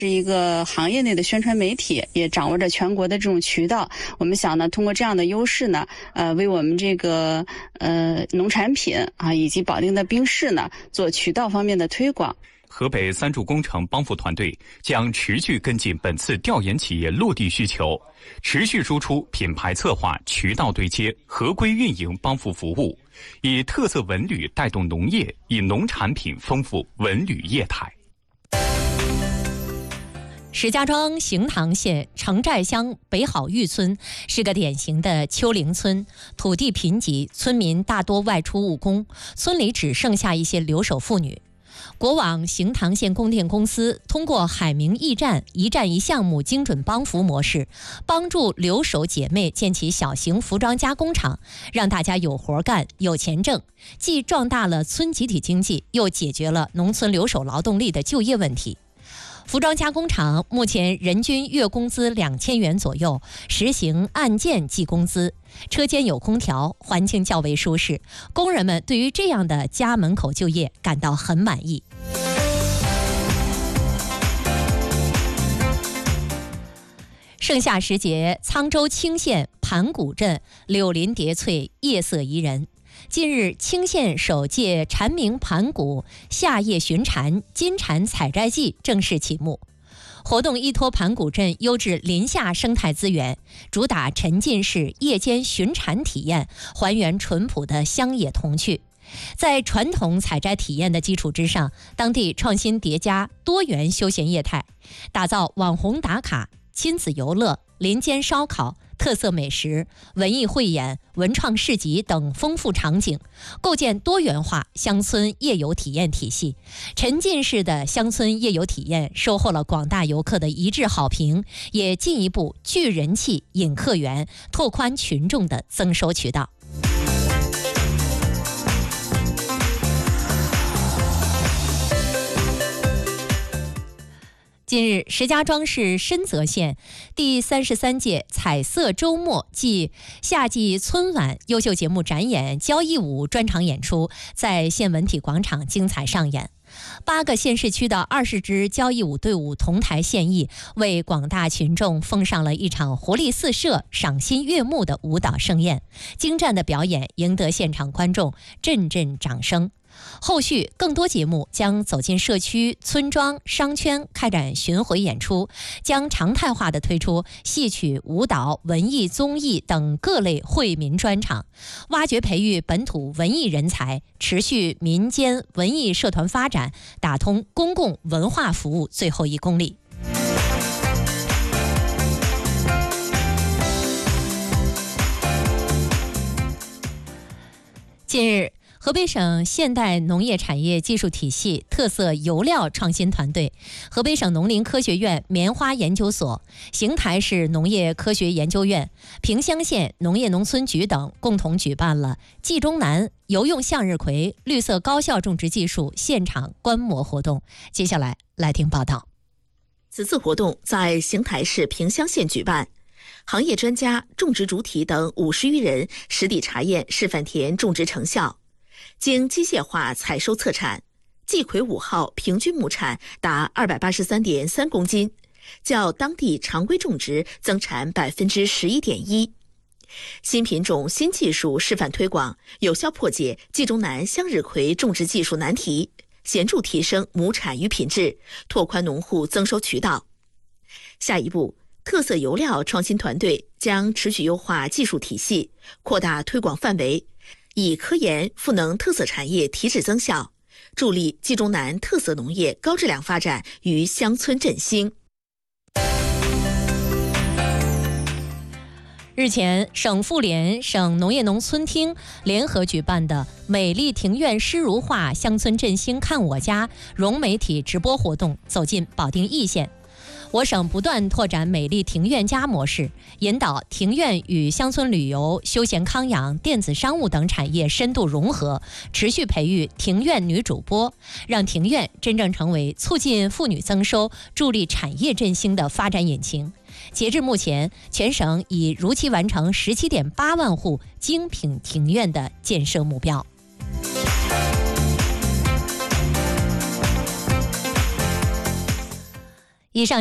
是一个行业内的宣传媒体，也掌握着全国的这种渠道。我们想呢，通过这样的优势呢，为我们这个农产品啊以及保定的冰室呢，做渠道方面的推广。 河北三柱工程帮扶团队将持续跟进本次调研企业落地需求，持续输出品牌策划、渠道对接、合规运营帮扶服务，以特色文旅带动农业，以农产品丰富文旅业态。 石家庄行塘县城寨乡北好峪村是个典型的丘陵村，土地贫瘠，村民大多外出务工，村里只剩下一些留守妇女。国网行塘县供电公司通过海明驿站一站一项目精准帮扶模式，帮助留守姐妹建起小型服装加工厂，让大家有活干有钱挣，既壮大了村集体经济，又解决了农村留守劳动力的就业问题。服装加工厂目前人均月工资2000元左右，实行按件计工资，车间有空调，环境较为舒适，工人们对于这样的家门口就业感到很满意。盛夏时节，沧州青县盘古镇柳林叠翠，夜色宜人。近日，青县首届蝉鸣盘古夏夜巡蝉金蝉采摘季正式启幕。活动依托盘古镇优质林下生态资源，主打沉浸式夜间巡蝉体验，还原淳朴的乡野童趣。在传统采摘体验的基础之上，当地创新叠加多元休闲业态，打造网红打卡、亲子游乐、林间烧烤、特色美食、文艺汇演、文创市集等丰富场景，构建多元化乡村夜游体验体系。沉浸式的乡村夜游体验收获了广大游客的一致好评，也进一步聚人气、引客源，拓宽群众的增收渠道。近日，石家庄市深泽县第33届彩色周末暨夏季春晚优秀节目展演交谊舞专场演出在县文体广场精彩上演。8个县市区的20支交谊舞队伍同台献艺，为广大群众奉上了一场活力四射、赏心悦目的舞蹈盛宴。精湛的表演赢得现场观众阵阵掌声。后续更多节目将走进社区、村庄、商圈，开展巡回演出，将常态化地推出戏曲、舞蹈、文艺、综艺等各类惠民专场，挖掘培育本土文艺人才，持续民间文艺社团发展，打通公共文化服务最后1公里。近日，河北省现代农业产业技术体系特色油料创新团队、河北省农林科学院棉花研究所、邢台市农业科学研究院、萍乡县农业农村局等共同举办了冀中南油用向日葵绿色高效种植技术现场观摩活动。接下来听报道。 此次活动在邢台市萍乡县举办，行业专家、种植主体等50余人实地查验示范田种植成效。经机械化采收测产，季葵5号平均亩产达283.3公斤，较当地常规种植增产11.1%。新品种、新技术示范推广，有效破解冀中南向日葵种植技术难题，显著提升亩产与品质，拓宽农户增收渠道。下一步，特色油料创新团队将持续优化技术体系，扩大推广范围，以科研赋能特色产业提质增效，助力冀中南特色农业高质量发展与乡村振兴。 日前，省妇联、省农业农村厅联合举办的美丽庭院诗如画乡村振兴看我家融媒体直播活动走进保定易县。我省不断拓展美丽庭院家模式，引导庭院与乡村旅游、休闲康养、电子商务等产业深度融合，持续培育庭院女主播，让庭院真正成为促进妇女增收、助力产业振兴的发展引擎。截至目前，全省已如期完成17.8万户精品庭院的建设目标。 以上。